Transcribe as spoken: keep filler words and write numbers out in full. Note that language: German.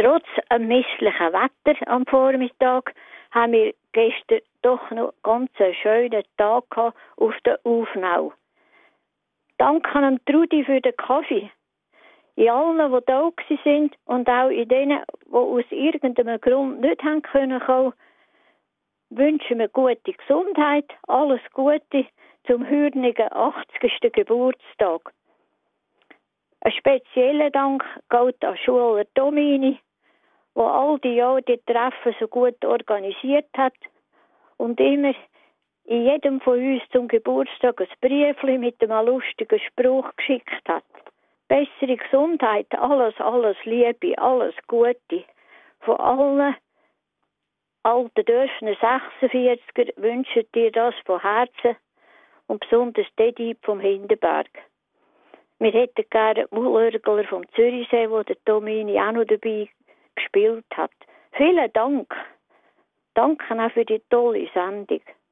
Trotz einem misslichen Wetter am Vormittag haben wir gestern doch noch ganz einen schönen Tag gehabt auf der Aufnau. Danke an Trudi für den Kaffee. In allen, die da waren und auch in denen, die aus irgendeinem Grund nicht haben können kommen, wünschen wir gute Gesundheit, alles Gute zum heurigen achtzigsten Geburtstag. Ein spezieller Dank geht an Schuler Domini, der all die Jahre die Treffen so gut organisiert hat und immer in jedem von uns zum Geburtstag ein Briefchen mit einem lustigen Spruch geschickt hat. Bessere Gesundheit, alles, alles Liebe, alles Gute. Von allen alten Dörfern sechsundvierziger wünschen dir das von Herzen und besonders Dedi vom Hindenberg. Wir hätten gerne die Maulörgler vom Zürichsee, wo der Domini auch noch dabei gespielt hat. Vielen Dank. Danke auch für die tolle Sendung.